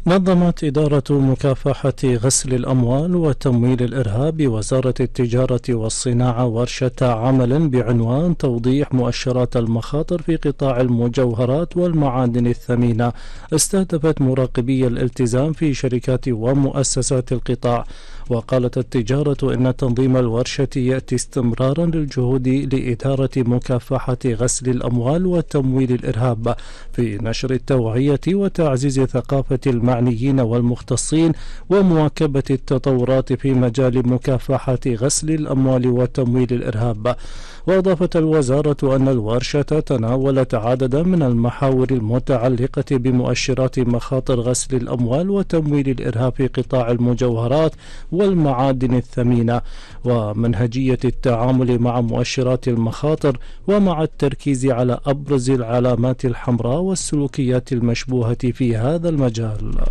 نظمت إدارة مكافحة غسل الأموال وتمويل الإرهاب بوزارة التجارة والصناعة ورشة عمل بعنوان توضيح مؤشرات المخاطر في قطاع المجوهرات والمعادن الثمينة، استهدفت مراقبي الالتزام في شركات ومؤسسات القطاع. وقالت التجارة إن تنظيم الورشة يأتي استمرارا للجهود لإدارة مكافحة غسل الأموال وتمويل الإرهاب في نشر التوعية وتعزيز ثقافة المعنيين والمختصين ومواكبة التطورات في مجال مكافحة غسل الأموال وتمويل الإرهاب. وأضافت الوزارة أن الورشة تناولت عددا من المحاور المتعلقة بمؤشرات مخاطر غسل الأموال وتمويل الإرهاب في قطاع المجوهرات والمعادن الثمينة ومنهجية التعامل مع مؤشرات المخاطر، ومع التركيز على أبرز العلامات الحمراء والسلوكيات المشبوهة في هذا المجال.